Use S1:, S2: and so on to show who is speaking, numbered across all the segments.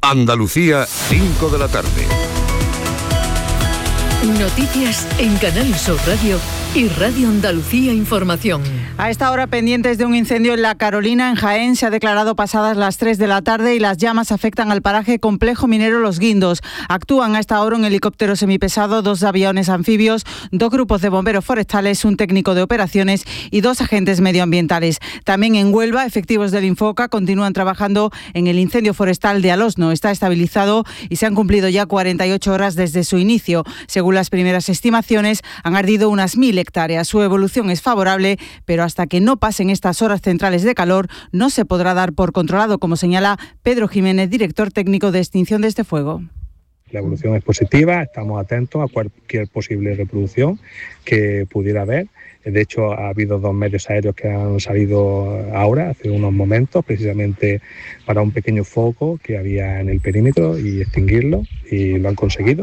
S1: Andalucía, 5 de la tarde.
S2: Noticias en Canal Sur Radio y Radio Andalucía Información.
S3: A esta hora, pendientes de un incendio en La Carolina, en Jaén, se ha declarado pasadas las 3 de la tarde y las llamas afectan al paraje Complejo Minero Los Guindos. Actúan a esta hora un helicóptero semipesado, 2 aviones anfibios, 2 grupos de bomberos forestales, un técnico de operaciones y 2 agentes medioambientales. También en Huelva, efectivos del Infoca continúan trabajando en el incendio forestal de Alosno. Está estabilizado y se han cumplido ya 48 horas desde su inicio. Según las primeras estimaciones, han ardido unas 1000 hectáreas. Su evolución es favorable, pero hasta que no pasen estas horas centrales de calor, no se podrá dar por controlado, como señala Pedro Jiménez, director técnico de extinción de este fuego.
S4: La evolución es positiva, estamos atentos a cualquier posible reproducción que pudiera haber. De hecho, ha habido 2 medios aéreos que han salido ahora, hace unos momentos, precisamente para un pequeño foco que había en el perímetro y extinguirlo, y lo han conseguido.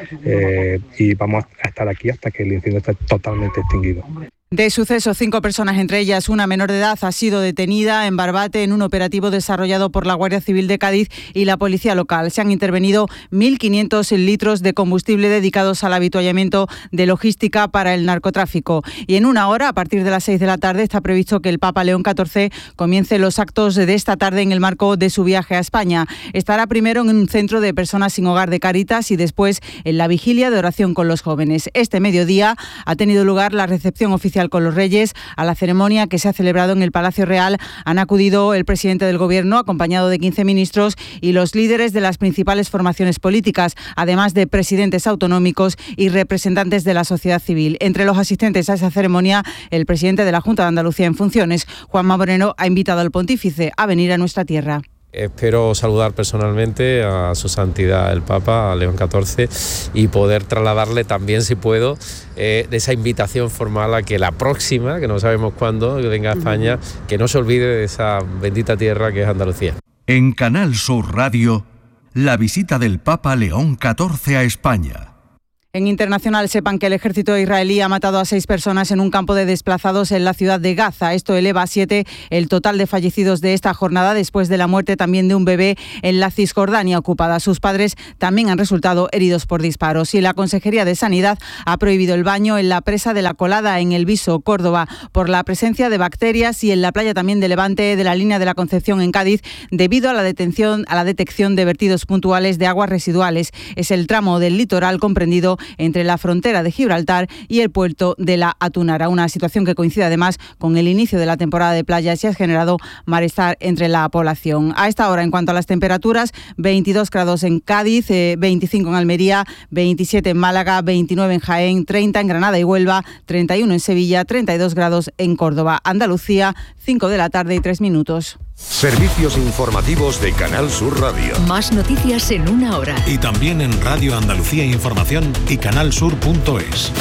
S4: Y vamos a estar aquí hasta que el incendio esté totalmente extinguido.
S3: De suceso, 5 personas, entre ellas una menor de edad, ha sido detenida en Barbate en un operativo desarrollado por la Guardia Civil de Cádiz y la policía local. Se han intervenido 1.500 litros de combustible dedicados al avituallamiento de logística para el narcotráfico. Y en una hora, a partir de las 6 de la tarde, está previsto que el Papa León XIV comience los actos de esta tarde en el marco de su viaje a España. Estará primero en un centro de personas sin hogar de Cáritas y después en la vigilia de oración con los jóvenes. Este mediodía ha tenido lugar la recepción oficial con los Reyes. A la ceremonia que se ha celebrado en el Palacio Real han acudido el presidente del Gobierno, acompañado de 15 ministros, y los líderes de las principales formaciones políticas, además de presidentes autonómicos y representantes de la sociedad civil. Entre los asistentes a esa ceremonia, el presidente de la Junta de Andalucía en funciones, Juanma Moreno, ha invitado al pontífice a venir a nuestra tierra.
S5: Espero saludar personalmente a su santidad el Papa, a León XIV, y poder trasladarle también, si puedo, de esa invitación formal a que la próxima, que no sabemos cuándo, que venga a España, que no se olvide de esa bendita tierra que es Andalucía.
S6: En Canal Sur Radio, la visita del Papa León XIV a España.
S3: En internacional, sepan que el ejército israelí ha matado a 6 personas en un campo de desplazados en la ciudad de Gaza. Esto eleva a 7 el total de fallecidos de esta jornada, después de la muerte también de un bebé en la Cisjordania ocupada. Sus padres también han resultado heridos por disparos. Y la Consejería de Sanidad ha prohibido el baño en la presa de La Colada, en El Viso, Córdoba, por la presencia de bacterias, y en la playa también de Levante de la Línea de la Concepción, en Cádiz, debido a la detección de vertidos puntuales de aguas residuales. Es el tramo del litoral comprendido entre la frontera de Gibraltar y el puerto de la Atunara, una situación que coincide además con el inicio de la temporada de playas y ha generado malestar entre la población. A esta hora, en cuanto a las temperaturas, 22 grados en Cádiz, 25 en Almería, 27 en Málaga, 29 en Jaén, 30 en Granada y Huelva, 31 en Sevilla, 32 grados en Córdoba. Andalucía, 5 de la tarde y 3 minutos.
S1: Servicios informativos de Canal Sur Radio.
S2: Más noticias en una hora.
S7: Y también en Radio Andalucía Información y canalsur.es.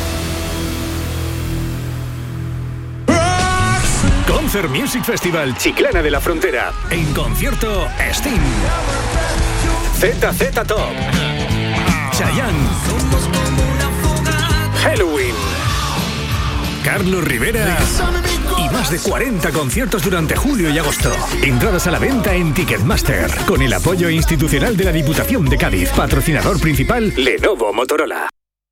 S7: Concert Music Festival Chiclana de la Frontera. En concierto, Sting, ZZ Top, Chayanne, Halloween, Carlos Rivera y más de 40 conciertos durante julio y agosto. Entradas a la venta en Ticketmaster, con el apoyo institucional de la Diputación de Cádiz. Patrocinador principal, Lenovo Motorola.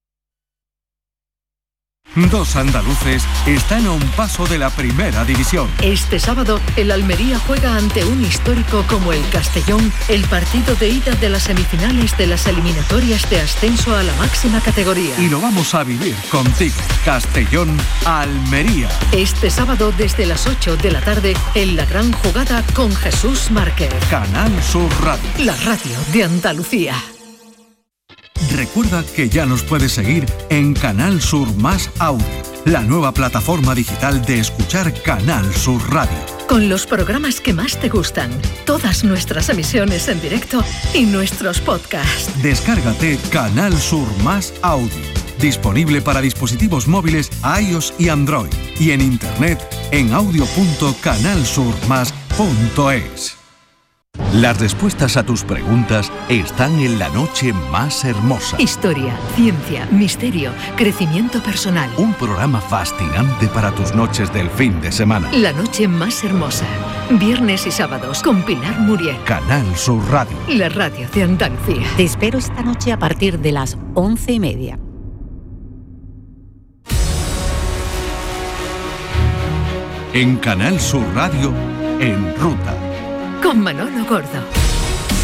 S6: 2 andaluces están a un paso de la primera división.
S2: Este sábado, el Almería juega ante un histórico como el Castellón, el partido de ida de las semifinales de las eliminatorias de ascenso a la máxima categoría.
S6: Y lo vamos a vivir contigo. Castellón-Almería.
S2: Este sábado, desde las 8 de la tarde, en la gran jugada con Jesús Márquez.
S6: Canal Sur Radio.
S2: La radio de Andalucía.
S6: Recuerda que ya nos puedes seguir en Canal Sur Más Audio, la nueva plataforma digital de escuchar Canal Sur Radio.
S2: Con los programas que más te gustan, todas nuestras emisiones en directo y nuestros podcasts.
S6: Descárgate Canal Sur Más Audio, disponible para dispositivos móviles iOS y Android, y en internet en audio.canalsurmas.es. Las respuestas a tus preguntas están en La Noche Más Hermosa.
S2: Historia, ciencia, misterio, crecimiento personal.
S6: Un programa fascinante para tus noches del fin de semana.
S2: La Noche Más Hermosa. Viernes y sábados con Pilar Muriel.
S6: Canal Sur Radio.
S2: La radio de Andalucía.
S8: Te espero esta noche a partir de las 11:30.
S6: En Canal Sur Radio, En Ruta.
S2: Con Manolo Gordo.